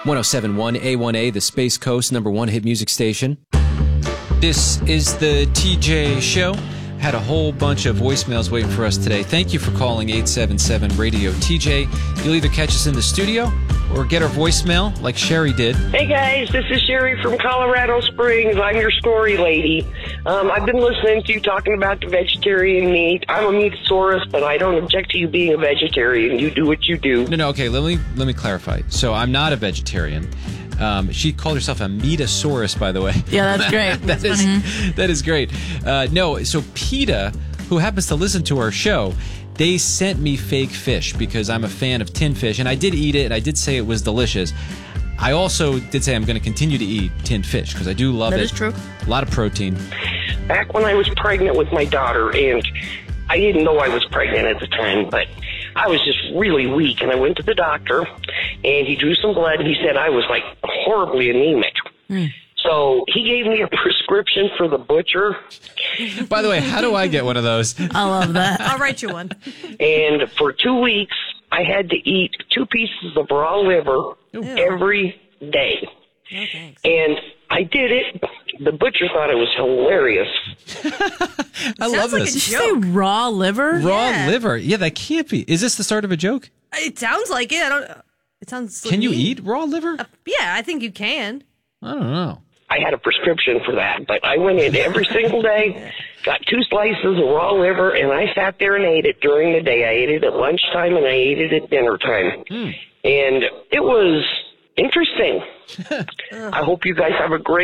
1071 A1A, the Space Coast #1 hit music station. This is the TJ Show. Had a whole bunch of voicemails waiting for us today. Thank you for calling 877-RADIO-TJ. You'll either catch us in the studio or get our voicemail like Sherry did. Hey guys, this is Sherry from Colorado Springs. I'm your story lady. I've been listening to you talking about the vegetarian meat. I'm a meatosaurus, but I don't object to you being a vegetarian. You do what you do. No, okay, let me clarify. So I'm not a vegetarian. She called herself a Metasaurus, by the way. Yeah, that's great. That is great. No, so PETA, who happens to listen to our show, they sent me fake fish because I'm a fan of tin fish, and I did eat it, and I did say it was delicious. I also did say I'm going to continue to eat tin fish because I do love it. That is true. A lot of protein. Back when I was pregnant with my daughter, and I didn't know I was pregnant at the time, but I was just really weak, and I went to the doctor, and he drew some blood, and he said I was, like, horribly anemic. So he gave me a prescription for the butcher. By the way, how do I get one of those? I love that. I'll write you one. And for 2 weeks, I had to eat 2 pieces of raw liver every day. Okay. And I did it. The butcher thought it was hilarious. I love like this. Did you say raw liver? Raw Yeah. liver. Yeah, that can't be. Is this the start of a joke? It sounds like it. It sounds. Can you mean. eat raw liver? Yeah, I think you can. I don't know. I had a prescription for that, but I went in every single day, got 2 slices of raw liver, and I sat there and ate it during the day. I ate it at lunchtime, and I ate it at dinner time. And it was interesting. I hope you guys have a great